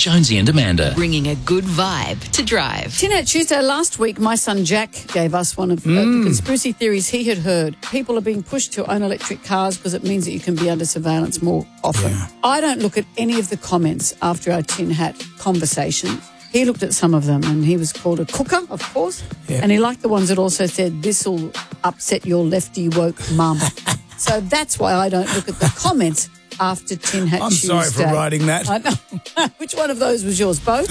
Jonesy and Amanda. Bringing a good vibe to drive. Tinette Tuesday last week, my son Jack gave us one of the conspiracy theories he had heard. People are being pushed to own electric cars because it means that you can be under surveillance more often. Yeah. I don't look at any of the comments after our tin hat conversation. He looked at some of them and he was called a cooker, of course, and he liked the ones that also said, "This'll upset your lefty woke mum." So that's why I don't look at the comments after Tin Hat Tuesday. I'm sorry for writing that. I know. Which one of those was yours? Both?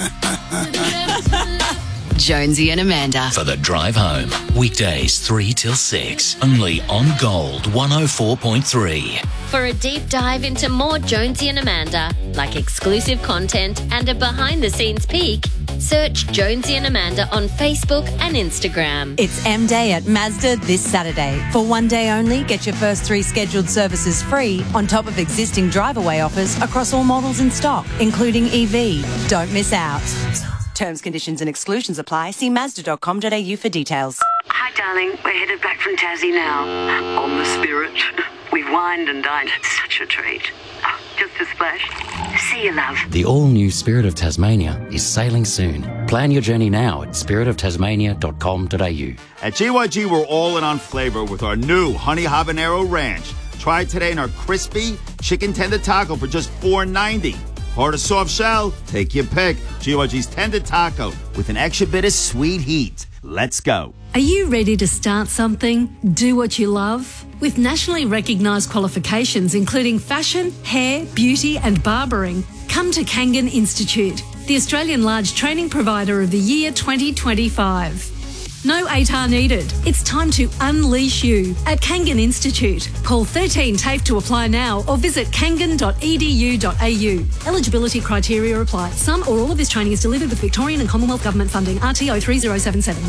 Jonesy and Amanda. For the drive home. Weekdays 3 till 6. Only on Gold 104.3. For a deep dive into more Jonesy and Amanda, like exclusive content and a behind-the-scenes peek, search Jonesy and Amanda on Facebook and Instagram. It's M-Day at Mazda this Saturday. For one day only, get your first 3 scheduled services free on top of existing drive-away offers across all models in stock, including EV. Don't miss out. Terms, conditions and exclusions apply. See Mazda.com.au for details. Hi, darling. We're headed back from Tassie now. On the Spirit. We've wined and dined. Such a treat. Oh, just a splash. See you, love. The all-new Spirit of Tasmania is sailing soon. Plan your journey now at spiritoftasmania.com.au. At GYG, we're all in on flavor with our new Honey Habanero Ranch. Try it today in our crispy chicken tender taco for just $4.90. Hard or soft shell? Take your pick. GYG's tender taco with an extra bit of sweet heat. Let's go. Are you ready to start something? Do what you love? With nationally recognised qualifications including fashion, hair, beauty and barbering, come to Kangan Institute, the Australian large training provider of the year 2025. No ATAR needed. It's time to unleash you at Kangan Institute. Call 13 TAFE to apply now or visit kangan.edu.au. Eligibility criteria apply. Some or all of this training is delivered with Victorian and Commonwealth Government funding. RTO 3077.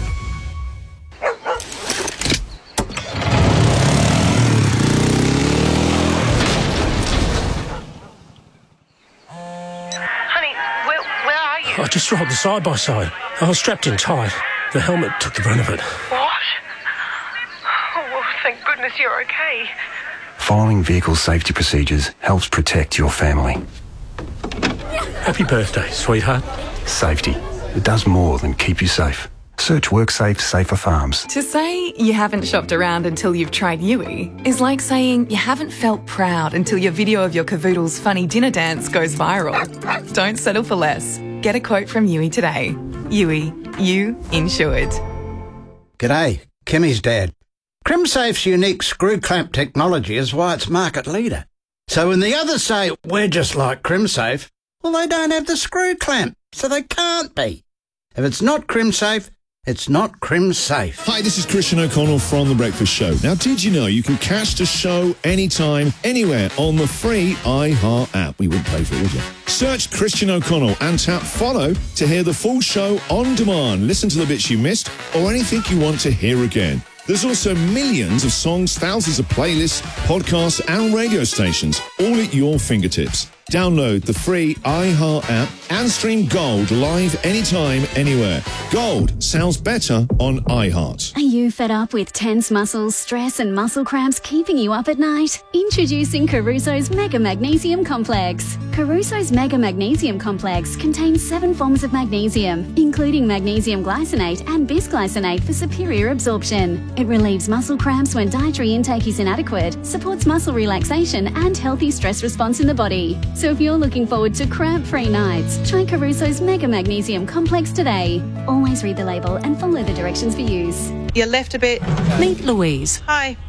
Honey, where are you? I just rolled the side-by-side. I was strapped in tight. The helmet took the brunt of it. What? Oh, well, thank goodness you're okay. Following vehicle safety procedures helps protect your family. Happy birthday, sweetheart. Safety. It does more than keep you safe. Search WorkSafe Safer Farms. To say you haven't shopped around until you've tried Yui is like saying you haven't felt proud until your video of your cavoodle's funny dinner dance goes viral. Don't settle for less. Get a quote from Yui today. Yui, you insured. G'day, Kimmy's dad. CrimSafe's unique screw clamp technology is why it's market leader. So when the others say we're just like CrimSafe, well, they don't have the screw clamp, so they can't be. If it's not CrimSafe, it's not CrimSafe. Hi, this is Christian O'Connell from The Breakfast Show. Now, did you know you can catch the show anytime, anywhere on the free iHeart app? We wouldn't pay for it, would you? Search Christian O'Connell and tap follow to hear the full show on demand. Listen to the bits you missed or anything you want to hear again. There's also millions of songs, thousands of playlists, podcasts and radio stations, all at your fingertips. Download the free iHeart app and stream Gold live anytime, anywhere. Gold sounds better on iHeart. Are you fed up with tense muscles, stress and muscle cramps keeping you up at night? Introducing Caruso's Mega Magnesium Complex. Caruso's Mega Magnesium Complex contains 7 forms of magnesium, including magnesium glycinate and bisglycinate for superior absorption. It relieves muscle cramps when dietary intake is inadequate, supports muscle relaxation and healthy stress response in the body. So if you're looking forward to cramp-free nights, try Caruso's Mega Magnesium Complex today. Always read the label and follow the directions for use. You're left a bit. Meet Louise. Hi.